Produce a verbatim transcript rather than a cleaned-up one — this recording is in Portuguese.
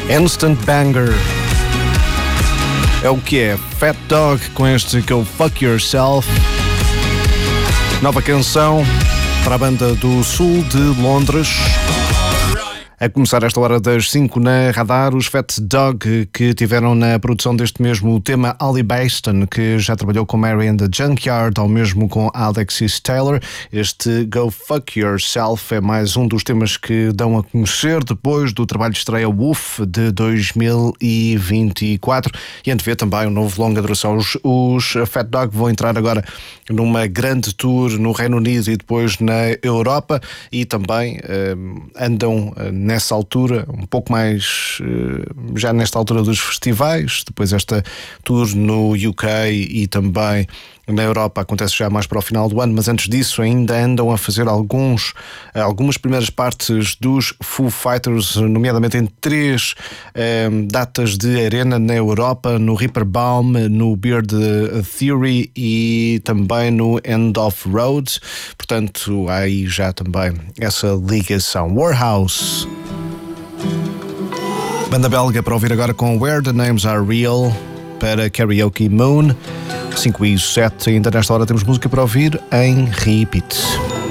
Instant Banger. É o que é? Fat Dog com este Go Fuck Yourself. Nova canção para a banda do sul de Londres. A começar esta hora das cinco na Radar, os Fat Dog, que tiveram na produção deste mesmo tema Ali Baston, que já trabalhou com Mary and the Junkyard, ou mesmo com Alexis Taylor. Este Go Fuck Yourself é mais um dos temas que dão a conhecer depois do trabalho de estreia Woof de dois mil e vinte e quatro, e antevê também um novo longa duração. Os, os Fat Dog vão entrar agora numa grande tour no Reino Unido e depois na Europa, e também um, andam nessa altura, um pouco mais já nesta altura dos festivais. Depois esta tour no U K e também na Europa acontece já mais para o final do ano, mas antes disso ainda andam a fazer alguns, algumas primeiras partes dos Foo Fighters, nomeadamente em três eh, datas de arena na Europa, no Reeperbahn, no Beard Theory e também no End of Road. Portanto, há aí já também essa ligação. Warhouse, banda belga, para ouvir agora com Where the Names Are Real para Karaoke Moon. cinco e sete, ainda nesta hora temos música para ouvir em repeat.